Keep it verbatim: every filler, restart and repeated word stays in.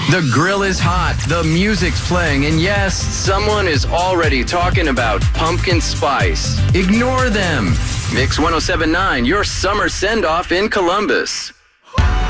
The grill is hot, the music's playing, and yes, someone is already talking about pumpkin spice. Ignore them. Mix one oh seven point nine, your summer send-off in Columbus.